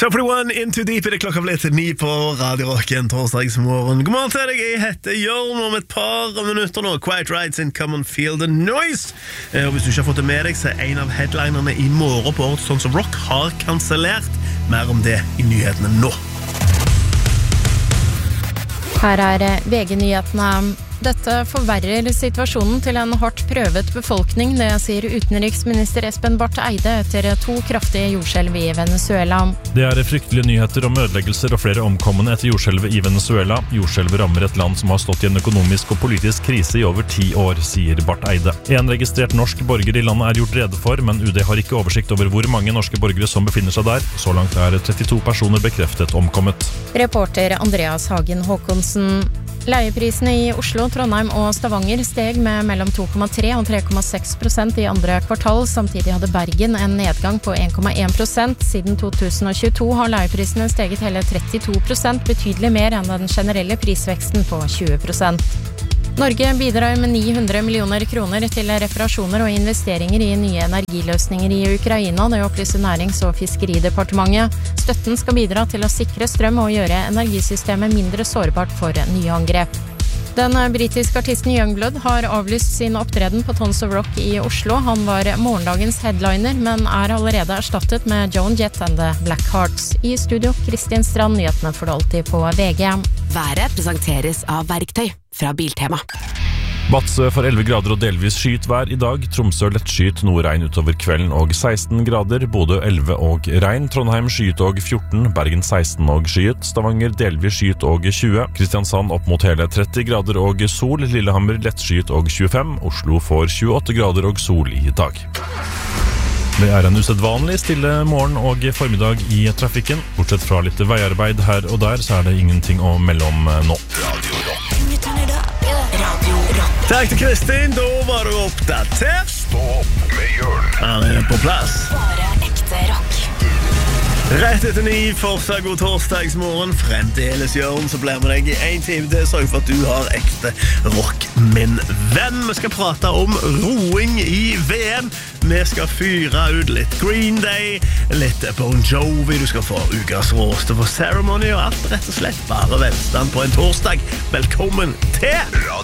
One into deep det klokka ble til 9 på Radio Rock en torsdagsmorgen. God morgen til deg, jeg heter Jørn. Om et par minutter nå, Quiet Rights in Come and Feel the Noise. Og hvis du ikke har fått det med deg, så er en av headlinerne i morgen på årets Sons of Rock har kansellert. Mer om det i nyhetene nå. Her er VG-nyhetene. Dette forverrer situasjonen til en hardt prøvet befolkning, det sier utenriksminister Espen Barth Eide etter 2 kraftige jordskjelv i Venezuela. Det er fryktelige nyheter om ødeleggelser og flere omkomne etter jordskjelvet i Venezuela. Jordskjelvet rammer et land som har stått i en økonomisk og politisk krise i over 10 år, sier Barth Eide. En registrert norsk borger i landet er gjort rede for, men UD har ikke oversikt over hvor mange norske borgere som befinner seg der. Så langt er 32 personer bekreftet omkommet. Reporter Andreas Hagen Håkonsen. Leieprisene i Oslo, Trondheim og Stavanger steg med mellom 2,3 og 3,6% i andre kvartal. Samtidig hadde Bergen en nedgang på 1,1%. Siden 2022 har leieprisene steget hele 32%, betydelig mer enn den generelle prisveksten på 20%. Norge bidrar med 900 millioner kroner til reparasjoner og investeringer i nye energiløsninger i Ukraina, det opplyser Nærings- og Fiskeridepartementet. Støtten skal bidra til å sikre strøm og gjøre energisystemet mindre sårbart for nye angrep. Den britiske artisten Youngblood har avlyst sin opptreden på Sons of Rock i Oslo. Han var morgendagens headliner, men er allerede erstattet med Joan Jett and the Blackhearts. I studio, Kristin Strand, nyhetene for det alltid på VG. Været presenteres av Verktøy fra Biltema. Vadsø for 11 grader og delvis skyet vær i dag. Tromsø lettskyet, noe regn utover kvelden og 16 grader. Bodø 11 og regn. Trondheim skyet og 14. Bergen 16 og skyet. Stavanger delvis skyet og 20. Kristiansand opp mot hele 30 grader og sol. Lillehammer lettskyet og 25. Oslo får 28 grader og sol i dag. Det er en usedvanlig stille morgen og formiddag i trafikken. Bortsett fra litt veiarbeid her og der, så er det ingenting å melde om nå. Takk til Kristin, da var du oppdatert. Stå opp med Jørn. Han er på plass. Bare ekte rock. Rett etter 9, fortsatt god torsdagsmorgen. Fremdeles Jørn, så blir med deg i 1 time. Det sørger for at du har ekte rock, min venn. Vi skal prate om roing i VM. Vi skal fyre ut litt Green Day, litt Bon Jovi. Du skal få ukas råste for Ceremony og alt rett og slett bare velstand på en torsdag. Velkommen til